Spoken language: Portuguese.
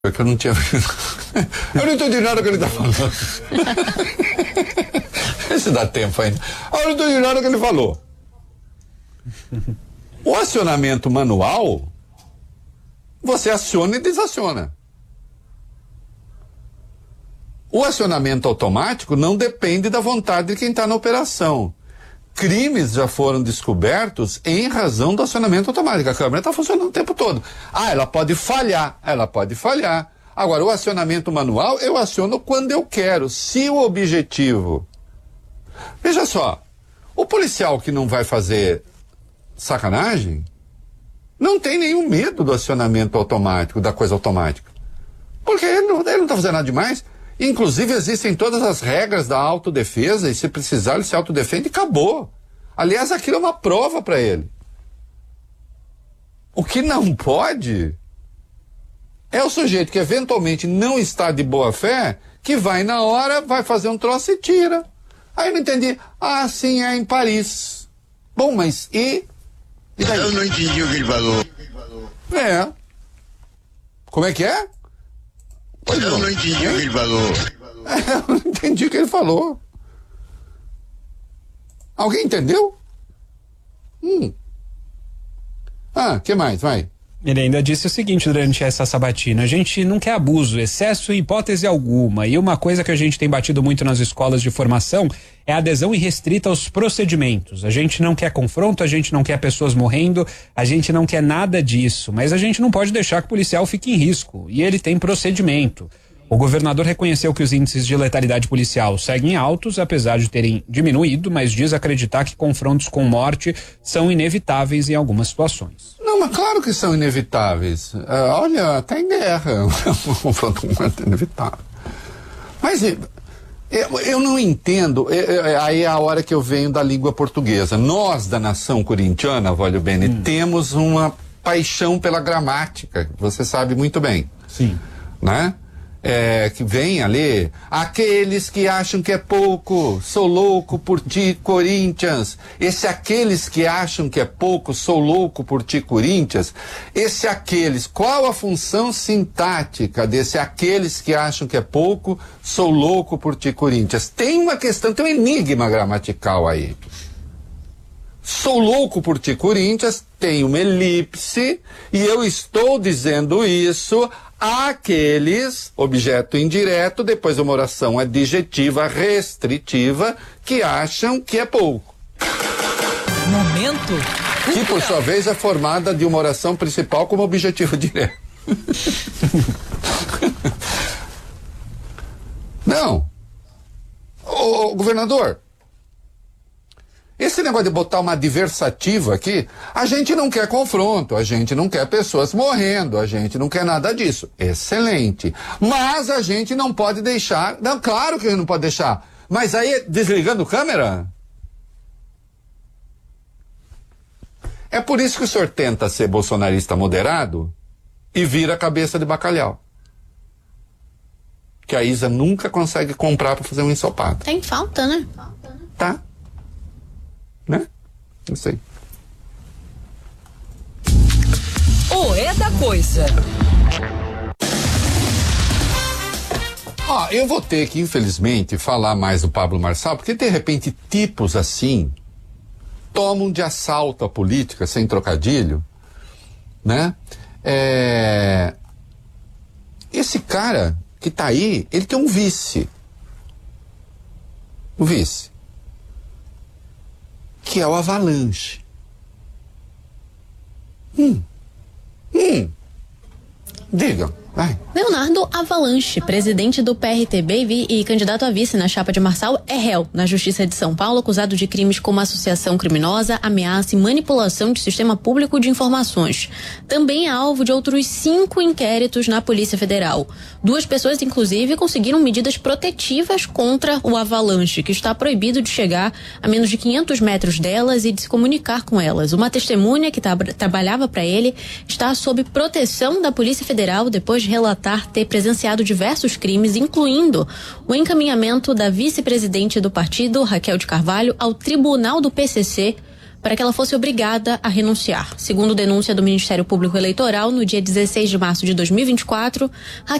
que eu não tinha. Eu não entendi nada que ele tá falando. Se dá tempo ainda. Eu não entendi nada que ele falou. O acionamento manual, você aciona e desaciona. O acionamento automático não depende da vontade de quem está na operação. Crimes já foram descobertos em razão do acionamento automático. A câmera está funcionando o tempo todo. Ela pode falhar. Agora, o acionamento manual, eu aciono quando eu quero. Se o objetivo... Veja só, o policial que não vai fazer sacanagem não tem nenhum medo do acionamento automático, da coisa automática. Porque ele não está fazendo nada demais. Inclusive, existem todas as regras da autodefesa e se precisar ele se autodefende e acabou. Aliás, aquilo é uma prova para ele. O que não pode é o sujeito que eventualmente não está de boa fé, que vai na hora, vai fazer um troço e tira. Aí eu não entendi. Ah, sim, é em Paris. Bom, mas e daí? Eu não entendi o que ele falou. É. Como é que é? Eu não entendi o que ele falou. Eu não entendi o que ele falou. Alguém entendeu? Que mais? Vai. Ele ainda disse o seguinte durante essa sabatina: a gente não quer abuso, excesso em hipótese alguma. E uma coisa que a gente tem batido muito nas escolas de formação é a adesão irrestrita aos procedimentos. A gente não quer confronto, a gente não quer pessoas morrendo, a gente não quer nada disso. Mas a gente não pode deixar que o policial fique em risco. E ele tem procedimento. O governador reconheceu que os índices de letalidade policial seguem altos, apesar de terem diminuído, mas diz acreditar que confrontos com morte são inevitáveis em algumas situações. Não, mas claro que são inevitáveis. Olha, até em guerra um confronto com morte é inevitável. Mas eu não entendo, aí é a hora que eu venho da língua portuguesa. Nós, da nação corintiana, Vólio Bene, temos uma paixão pela gramática, você sabe muito bem. Sim. Né? Que vem ali, aqueles que acham que é pouco, sou louco por ti, Corinthians. Esse aqueles que acham que é pouco, sou louco por ti, Corinthians. Esse aqueles, qual a função sintática desse aqueles que acham que é pouco, sou louco por ti, Corinthians? Tem uma questão, tem um enigma gramatical aí. Sou louco por ti, Corinthians, tem uma elipse, e eu estou dizendo isso àqueles, objeto indireto, depois uma oração adjetiva restritiva, que acham que é pouco. Momento. Que, por sua vez, é formada de uma oração principal como objetivo direto. Não. Ô, governador, esse negócio de botar uma adversativa aqui, a gente não quer confronto, a gente não quer pessoas morrendo, a gente não quer nada disso. Excelente. Mas a gente não pode deixar, não, claro que a gente não pode deixar, mas aí desligando câmera? É por isso que o senhor tenta ser bolsonarista moderado e vira cabeça de bacalhau. Que a Isa nunca consegue comprar para fazer um ensopado. Tem falta, né? Tá? Né? Não sei. É da coisa. Eu vou ter que, infelizmente, falar mais do Pablo Marçal, porque de repente tipos assim tomam de assalto a política, sem trocadilho, né? Esse cara que tá aí, ele tem um vice. O vice. Que é o Avalanche. Diga, vai. Leonardo Avalanche, presidente do PRTB e candidato a vice na chapa de Marçal, é réu na Justiça de São Paulo, acusado de crimes como associação criminosa, ameaça e manipulação de sistema público de informações. Também é alvo de outros 5 inquéritos na Polícia Federal. 2 pessoas, inclusive, conseguiram medidas protetivas contra o Avalanche, que está proibido de chegar a menos de 500 metros delas e de se comunicar com elas. Uma testemunha que trabalhava para ele está sob proteção da Polícia Federal depois de relatar ter presenciado diversos crimes, incluindo o encaminhamento da vice-presidente do partido, Raquel de Carvalho, ao tribunal do PCC para que ela fosse obrigada a renunciar. Segundo denúncia do Ministério Público Eleitoral, no dia 16 de março de 2024,